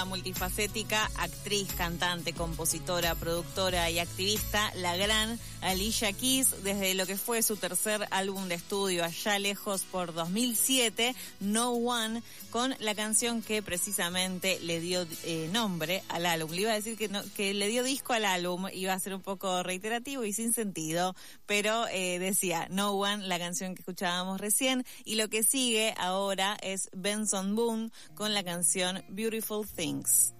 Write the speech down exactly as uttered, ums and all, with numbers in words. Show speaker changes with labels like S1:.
S1: multifacética actriz, cantante, compositora, productora y activista, la gran Alicia Keys, desde lo que fue su tercer álbum de estudio allá lejos por dos mil siete, No One, con la canción que precisamente le dio eh, nombre al álbum. Le iba a decir que, no, que le dio disco al álbum, iba a ser un poco reiterativo y sin sentido, pero eh, decía No One, la canción que escuchábamos recién, y lo que sigue ahora es Benson Boone con la canción Beautiful Things.